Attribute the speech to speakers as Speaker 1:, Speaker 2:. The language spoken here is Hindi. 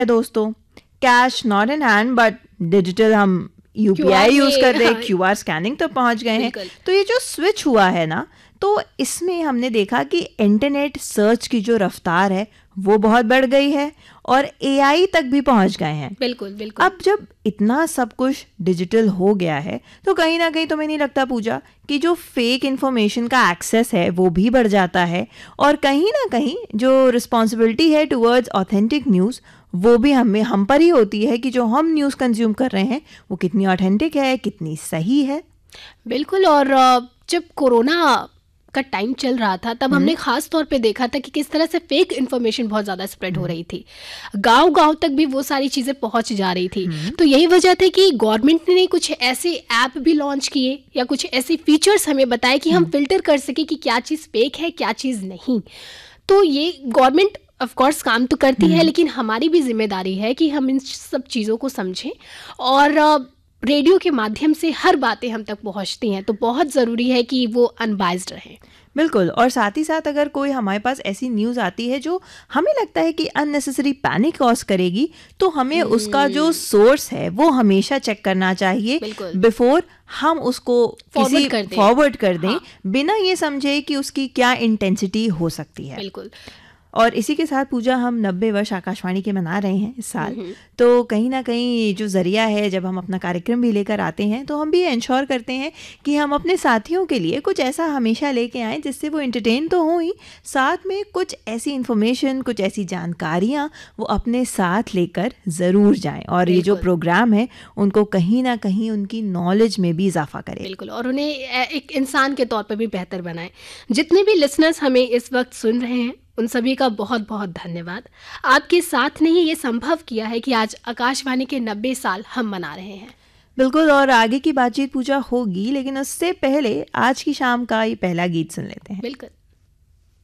Speaker 1: दोस्तों, cash not in hand but digital हम यूपीआई यूज कर रहे हैं, क्यूआर स्कैनिंग तो पहुंच गए हैं। तो ये जो स्विच हुआ है ना, तो इसमें हमने देखा कि इंटरनेट सर्च की जो रफ्तार है वो बहुत बढ़ गई है और एआई तक भी पहुंच गए हैं।
Speaker 2: बिल्कुल बिल्कुल।
Speaker 1: अब जब इतना सब कुछ डिजिटल हो गया है तो कहीं ना कहीं तुम्हें नहीं लगता पूजा कि जो फेक इंफॉर्मेशन का एक्सेस है वो भी बढ़ जाता है, और कहीं ना कहीं जो रिस्पॉन्सिबिलिटी है टुवर्ड्स ऑथेंटिक न्यूज़ वो भी हम पर ही होती है कि जो हम न्यूज़ कंज्यूम कर रहे हैं वो कितनी ऑथेंटिक है, कितनी सही है।
Speaker 2: बिल्कुल। और जब कोरोना का टाइम चल रहा था तब हमने खास तौर पे देखा था कि किस तरह से फेक इन्फॉर्मेशन बहुत ज़्यादा स्प्रेड हो रही थी, गांव-गांव तक भी वो सारी चीज़ें पहुंच जा रही थी। तो यही वजह थी कि गवर्नमेंट ने कुछ ऐसे ऐप भी लॉन्च किए या कुछ ऐसे फीचर्स हमें बताए कि हम फिल्टर कर सके कि क्या चीज़ फेक है, क्या चीज़ नहीं। तो ये गवर्नमेंट ऑफ कोर्स काम तो करती है, लेकिन हमारी भी जिम्मेदारी है कि हम इन सब चीज़ों को समझें, और रेडियो के माध्यम से हर बातें हम तक पहुंचती हैं तो बहुत ज़रूरी है कि वो अनबाइज्ड रहें।
Speaker 1: बिल्कुल। और साथ ही साथ अगर कोई हमारे पास ऐसी न्यूज़ आती है जो हमें लगता है कि अननेसेसरी पैनिक कॉज करेगी, तो हमें उसका जो सोर्स है वो हमेशा चेक करना चाहिए बिफोर हम उसको फॉरवर्ड कर दें, बिना ये समझे कि उसकी क्या इंटेंसिटी हो सकती है।
Speaker 2: बिल्कुल।
Speaker 1: और इसी के साथ पूजा हम 90 वर्ष आकाशवाणी के मना रहे हैं इस साल, तो कहीं ना कहीं जो ज़रिया है, जब हम अपना कार्यक्रम भी लेकर आते हैं तो हम भी इंश्योर करते हैं कि हम अपने साथियों के लिए कुछ ऐसा हमेशा लेके आएँ जिससे वो एंटरटेन तो हों ही, साथ में कुछ ऐसी इन्फॉर्मेशन, कुछ ऐसी जानकारियाँ वो अपने साथ लेकर ज़रूर जाएं, और ये जो प्रोग्राम है उनको कहीं ना कहीं उनकी नॉलेज में भी इजाफा करें।
Speaker 2: बिल्कुल। और उन्हें एक इंसान के तौर पर भी बेहतर बनाएं। जितने भी लिसनर्स हमें इस वक्त सुन रहे हैं उन सभी का बहुत बहुत धन्यवाद। आपके साथ ने ही ये संभव किया है कि आज आकाशवाणी के 90 साल हम मना रहे हैं।
Speaker 1: बिल्कुल। और आगे की बातचीत पूजा होगी, लेकिन उससे पहले आज की शाम का ये पहला गीत सुन लेते हैं।
Speaker 2: बिल्कुल।